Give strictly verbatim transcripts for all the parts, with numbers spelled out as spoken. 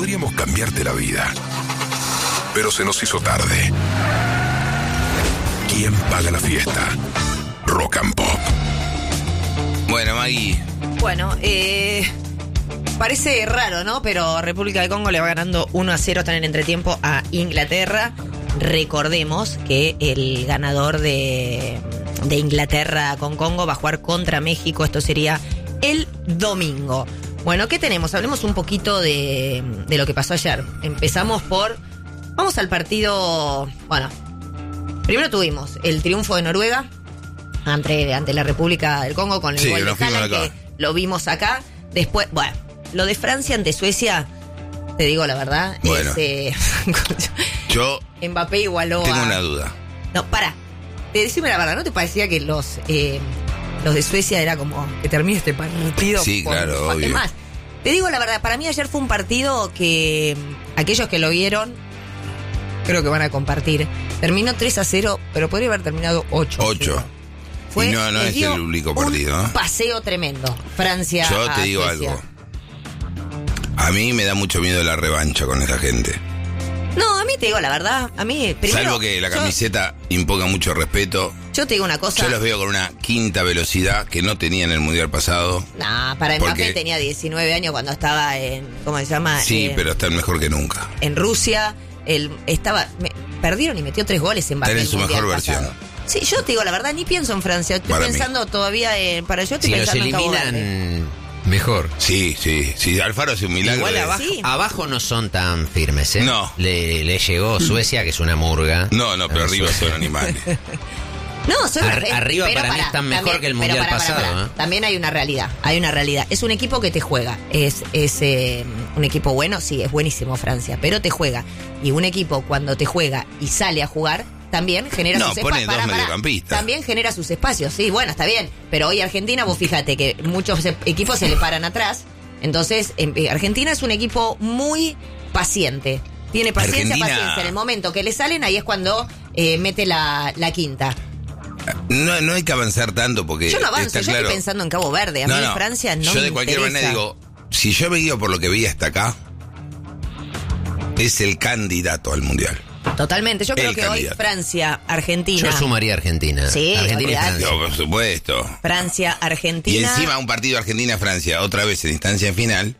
podríamos cambiarte la vida. Pero se nos hizo tarde. ¿Quién paga la fiesta? Rock and Pop. Bueno, Maggie. Bueno, eh, parece raro, ¿no? Pero República del Congo le va ganando uno a cero, está en el entretiempo, a Inglaterra. Recordemos que el ganador de, de Inglaterra con Congo va a jugar contra México. Esto sería el domingo. Bueno, ¿qué tenemos? Hablemos un poquito de, de lo que pasó ayer. Empezamos por... Vamos al partido... Bueno, primero tuvimos el triunfo de Noruega ante, ante la República del Congo con el Sí, gol de lo fuimos Haaland, acá. que lo vimos acá. Después, bueno, lo de Francia ante Suecia, te digo la verdad, Bueno. es... Eh, Yo Mbappé igualó tengo a... una duda. No, para. Decime la verdad, ¿no te parecía que los eh, los de Suecia era como que termine este partido? Sí, por- claro, por- obvio. Es más, te digo la verdad, para mí ayer fue un partido que mm, aquellos que lo vieron creo que van a compartir. Terminó tres a cero, pero podría haber terminado ocho a cero. Ocho. Fue, Y no, no les es dio el único partido, un ¿eh? paseo tremendo. Francia Yo a te digo Suecia. algo. A mí me da mucho miedo la revancha con esa gente. No, a mí te digo la verdad, a mí primero... Salvo que la yo- camiseta imponga mucho respeto. Yo, te digo una cosa... Yo los veo con una quinta velocidad que no tenía en el Mundial pasado. Nah, para Mbappé Porque- tenía diecinueve años cuando estaba en... ¿Cómo se llama? Sí, Eh, pero están mejor que nunca. En Rusia, él estaba... me- perdieron y metió tres goles en Mbappé. Están en el su Mundial mejor pasado. versión. Sí, yo te digo la verdad, ni pienso en Francia. Estoy Para mí. pensando todavía en... Para yo estoy Si los pensando en Cabo Verde. eliminan, mejor. Sí, sí, sí. Alfaro hace un milagro. Igual de- abajo, Sí. abajo no son tan firmes, ¿eh? No. Le, le llegó Suecia, que es una murga. No, no, pero A arriba Suecia. son animales. No, son Ar- eh, arriba pero para mí están mejor también- que el pero Mundial pará, pará, pasado, pará. ¿eh? También hay una realidad, hay una realidad. Es un equipo que te juega. Es, es eh, un equipo bueno, sí, es buenísimo Francia, pero te juega. Y un equipo cuando te juega y sale a jugar, también genera No, sus pone espacios. dos Pará, pará. mediocampistas. También genera sus espacios, sí, bueno, está bien. Pero hoy Argentina, vos fíjate que muchos e- equipos se le paran atrás. Entonces, em, eh, Argentina es un equipo muy paciente. Tiene paciencia, Argentina- paciencia. En el momento que le salen, ahí es cuando eh, mete la, la quinta. No, no hay que avanzar tanto porque Yo no avanzo, está yo claro. estoy pensando en Cabo Verde. A No, mí no. Francia no Yo me de cualquier interesa. manera digo, si yo me guío por lo que vi hasta acá, es el candidato al Mundial. Totalmente. Yo creo El que hoy candidato. Francia, Argentina. Yo sumaría a Argentina. Sí, Argentina y olvidate. Francia. Yo, por supuesto. Francia, Y Argentina. encima un partido Argentina-Francia, otra vez en instancia final,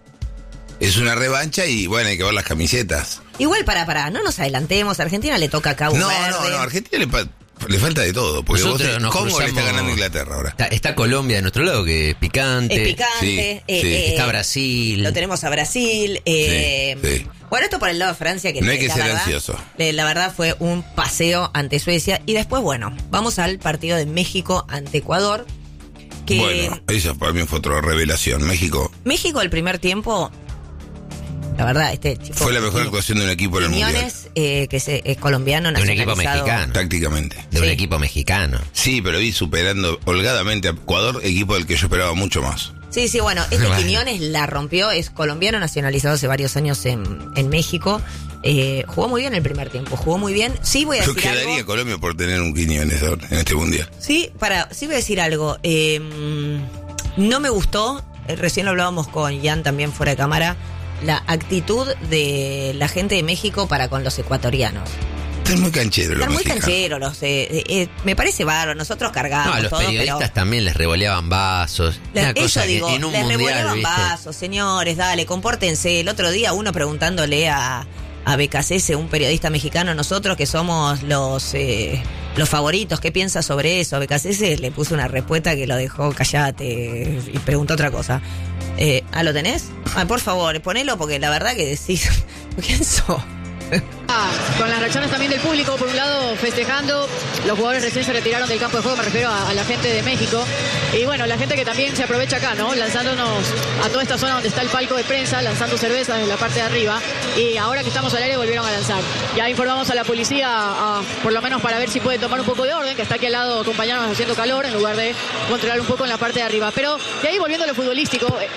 es una revancha y bueno, hay que ver las camisetas. Igual, para, para, no nos adelantemos. A Argentina le toca a Cabo No, Verde. no, no, a Argentina le, pa- le falta de todo, porque vos Nosotros te- nos Congo le está cruzamos- ganando a Inglaterra ahora. Está, está Colombia de nuestro lado, que es picante. Es picante. Sí, eh, sí. eh, Está Brasil. Lo tenemos a Brasil. eh, Sí, sí. Bueno, esto por el lado de Francia. Que No hay que la ser verdad, ansioso. eh, La verdad fue un paseo ante Suecia. Y después, bueno, vamos al partido de México ante Ecuador. Que Bueno, esa para mí fue otra revelación. México México el primer tiempo, la verdad, este chico... fue la mejor actuación de un equipo en el Mundial, Quiñones, eh, que es, es colombiano, De un equipo nacionalizado. mexicano. tácticamente. De un Sí. equipo mexicano. Sí, pero vi superando holgadamente a Ecuador, equipo del que yo esperaba mucho más. Sí, sí, bueno, este Bueno. Quiñones la rompió, es colombiano, nacionalizado hace varios años en, en México. Eh, jugó muy bien el primer tiempo, jugó muy bien. Sí, voy a Yo decir quedaría algo. Colombia por tener un Quiñones ahora en este Mundial. Sí, para, sí voy a decir algo. Eh, no me gustó, eh, recién lo hablábamos con Ian también fuera de cámara, la actitud de la gente de México para con los ecuatorianos. Están muy cancheros los Están muy mexicanos. cancheros, los, eh, eh, eh, me parece bárbaro, nosotros cargamos No, a los todo, periodistas pero... también les revoleaban vasos. Le- Una eso cosa que digo, en un les mundial, revoleaban ¿viste? vasos, señores, dale, compórtense. El otro día uno preguntándole a, a B K C S, un periodista mexicano, nosotros que somos los eh, los favoritos, ¿qué piensa sobre eso? B K C S le puso una respuesta que lo dejó callate y preguntó otra cosa. Eh, ¿Ah, lo tenés? Ah, por favor, ponelo porque la verdad que decís, ¿quién sos? Ah, con las reacciones también del público, por un lado festejando, los jugadores recién se retiraron del campo de juego, me refiero a, a la gente de México, y bueno, la gente que también se aprovecha acá, ¿no? Lanzándonos a toda esta zona donde está el palco de prensa, lanzando cervezas en la parte de arriba, y ahora que estamos al aire volvieron a lanzar. Ya informamos a la policía, a- por lo menos para ver si puede tomar un poco de orden, que está aquí al lado acompañándonos haciendo calor, en lugar de controlar un poco en la parte de arriba. Pero de ahí volviendo a lo futbolístico... eh,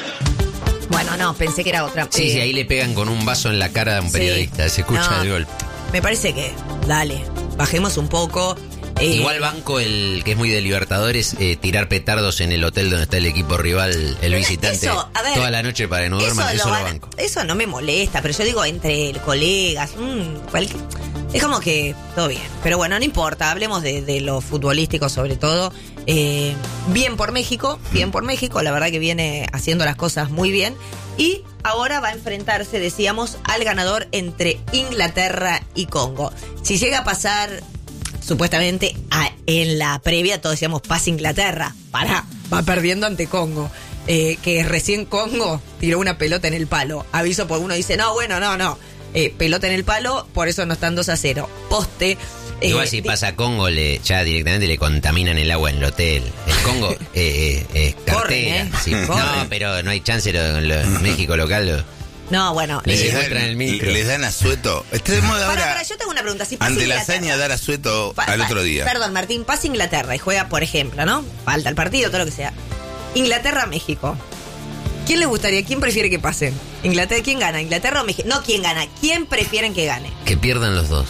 Bueno, no, pensé que era otra. Sí, Eh, sí, ahí le pegan con un vaso en la cara a un Sí. periodista. Se escucha No, el golpe. Me parece que, dale, bajemos un poco. Eh, Igual banco el que es muy de Libertadores, eh, tirar petardos en el hotel donde está el equipo rival, el visitante, eso, a ver, toda la noche para que no duerman, eso, lo, lo van- banco. eso no me molesta, pero yo digo entre colegas, mmm, cualquier, es como que todo bien. Pero bueno, no importa, hablemos de, de lo futbolístico sobre todo. Eh, bien por México, bien por México, la verdad que viene haciendo las cosas muy bien. Y ahora va a enfrentarse, decíamos, al ganador entre Inglaterra y Congo. Si llega a pasar, supuestamente a- en la previa todos decíamos pasa Inglaterra, pará, va perdiendo ante Congo. Eh, que recién Congo tiró una pelota en el palo. Aviso por uno dice, no, bueno, no, no. Eh, pelota en el palo, por eso no están dos a cero. Poste. eh, Igual si di- pasa a Congo, le, ya directamente le contaminan el agua en el hotel. El Congo eh, eh, es cartera. Corren, ¿eh? Sí. Corren. No, pero no hay chance, lo, lo- México local lo- No, bueno. Les eh, secuestran el micro. les dan asueto. Este de moda para, ahora. para, yo tengo una pregunta. Si pasa Ante la Inglaterra- hazaña dar asueto Pa- al pa- otro día. Perdón, Martín, pasa Inglaterra y juega, por ejemplo, ¿no? Falta el partido, todo lo que sea. Inglaterra-México. ¿Quién le gustaría? ¿Quién prefiere que pasen? Inglaterra, ¿quién gana? ¿Inglaterra o México? No, ¿quién gana? ¿Quién prefieren que gane? que pierdan los dos.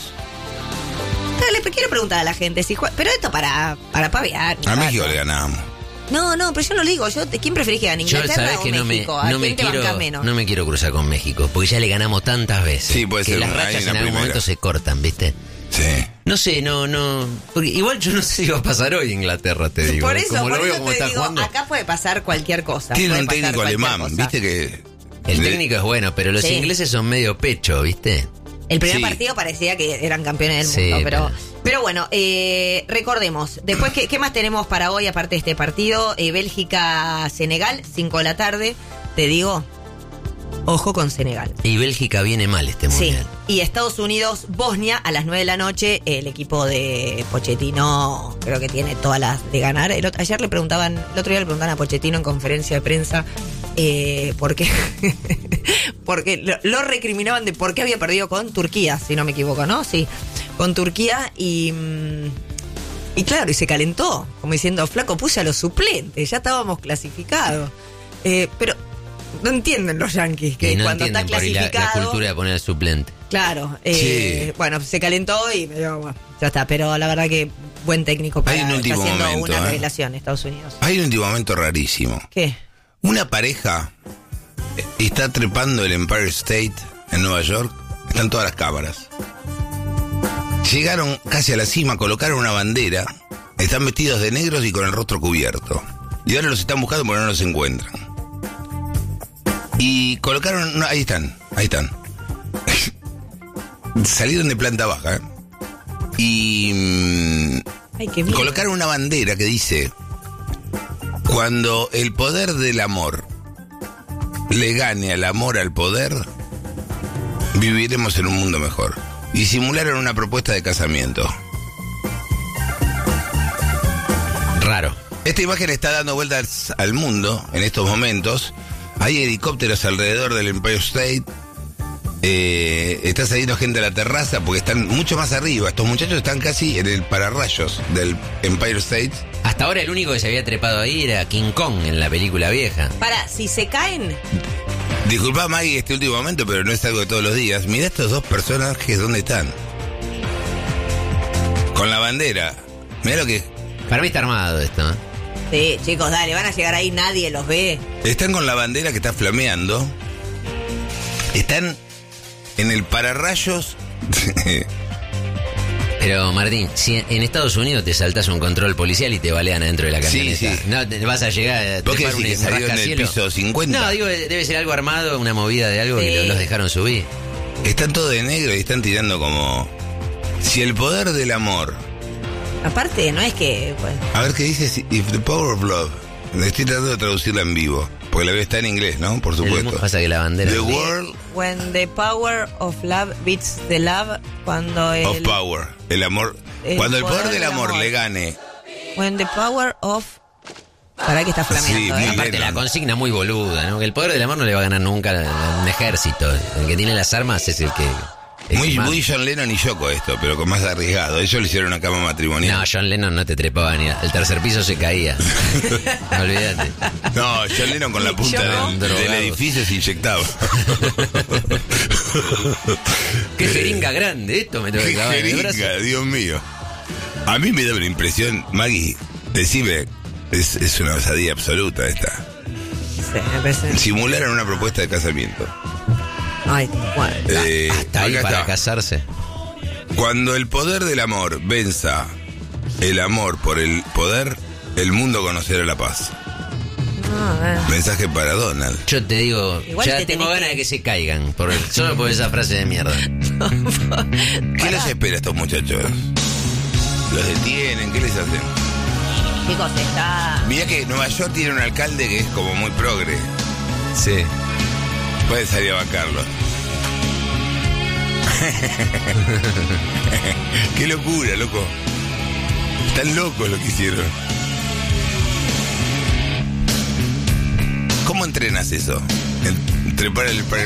Dale, pero quiero preguntar a la gente si juega, pero esto para para paviar. A México le ganamos. No, no, pero yo no lo digo. Yo, ¿quién preferís que gane? Yo ¿Inglaterra sabes o que no me, México? ¿A no me quién te quiero bancás menos? no me quiero cruzar con México, porque ya le ganamos tantas veces. Sí, puede que ser las una- rachas hay en una algún primera. momento se cortan, ¿viste? Sí. No sé, no, no. Porque igual yo no sé si va a pasar hoy Inglaterra, te digo. Por ¿eh? eso, como por lo veo eso como te está digo, jugando. acá puede pasar cualquier cosa. Tiene puede un pasar técnico cualquier alemán, cosa. viste que. El le- técnico es bueno, pero los Sí. ingleses son medio pecho, ¿viste? El primer Sí. partido parecía que eran campeones del Sí, mundo, pero, pero- pero bueno, eh, recordemos, después, ¿qué, ¿qué más tenemos para hoy aparte de este partido? Eh, Bélgica-Senegal, cinco de la tarde, te digo, ojo con Senegal. Y Bélgica viene mal este Sí, mundial. y Estados Unidos-Bosnia a las nueve de la noche, el equipo de Pochettino creo que tiene todas las de ganar. El otro- ayer le preguntaban, el otro día le preguntaban a Pochettino en conferencia de prensa eh, por qué, porque lo, lo recriminaban de por qué había perdido con Turquía, si no me equivoco, ¿no? Sí, con Turquía y... mm, y claro, y se calentó, como diciendo, flaco, puse a los suplentes, ya estábamos clasificados. Eh, pero no entienden los yanquis que Y no cuando está entienden por ahí la, la clasificado... cultura de poner al suplente. Claro, eh, Sí. bueno, se calentó y medio, bueno, ya está, pero la verdad que buen técnico para Hay un está último haciendo momento, una ¿eh? revelación Estados Unidos. Hay un último momento rarísimo. ¿Qué? Una pareja está trepando el Empire State en Nueva York. Están todas las cámaras. Llegaron casi a la cima, colocaron una bandera. Están vestidos de negros y con el rostro cubierto. Y ahora los están buscando porque no los encuentran. Y colocaron... no, ahí están, ahí están. Salieron de planta baja. ¿eh? Y... mm, Ay, qué miedo. colocaron una bandera que dice: cuando el poder del amor le gane al amor al poder, viviremos en un mundo mejor. Y simularon una propuesta de casamiento. Raro. Esta imagen está dando vueltas al mundo en estos momentos. Hay helicópteros alrededor del Empire State. Eh, está saliendo gente a la terraza porque están mucho más arriba. Estos muchachos están casi en el pararrayos del Empire State. Hasta ahora el único que se había trepado ahí era King Kong en la película vieja. Para, si se caen, Disculpa, Maggie, este último momento, pero no es algo de todos los días. Mirá estos dos personajes, ¿dónde están? Con la bandera. Mirá lo que... Para mí está armado esto, ¿eh? sí, chicos, dale, van a llegar ahí, nadie los ve. Están con la bandera que está flameando. Están en el pararrayos. Pero Martín, si en Estados Unidos te saltas un control policial y te balean adentro de la Sí, camioneta, sí. no te vas a llegar a ¿Vos qué trepar un decís, que salió en el rascacielos? piso cincuenta? No, digo, debe ser algo armado, una movida de algo Sí. que lo- los dejaron subir. Están todos de negro y están tirando como... Si el poder del amor... Aparte, no es que... pues, A ver qué dice, si- if the power of love... Estoy tratando de traducirla en vivo. Porque la veo está en inglés, ¿no? Por El supuesto. mu- pasa que la bandera... The world when the power of love beats the love, cuando el... of power. El amor... el Cuando el poder poder del del amor amor. le gane... When the power of... Para que está flameando, Sí, ¿eh? bien. Aparte la consigna muy boluda, ¿no? Que el poder del amor no le va a ganar nunca a un ejército. El que tiene las armas es el que... el Muy, que manda. muy John Lennon y Yoko esto, pero con más arriesgado. Ellos le hicieron una cama matrimonial. No, John Lennon no te trepaba ni el tercer piso se caía. Olvídate. No, John Lennon con la punta Yoko. del, del Drogados. edificio se inyectaba. Qué jeringa grande, esto me tengo que Qué clavar en el brazo. jeringa, Dios mío. A mí me da una impresión, Maggie, decime, es, es una osadía absoluta esta. Sí, me parece. Simularon una propuesta de casamiento. Ay, bueno. Eh, Hasta ahí acá para está. casarse. Cuando el poder del amor venza el amor por el poder, el mundo conocerá la paz. No, eh. Mensaje para Donald. Yo te digo, Igual ya te tengo tenés ganas que- de que se caigan. Por el- solo por esa frase de mierda. ¿Qué les espera a estos muchachos? ¿Los detienen? ¿Qué les hacen? Chicos, está. Mirá que Nueva York tiene un alcalde que es como muy progre. Sí. Puede salir a bancarlo. Qué locura, loco. Están locos lo que hicieron. ¿Cómo entrenas eso? En- Trepar el, para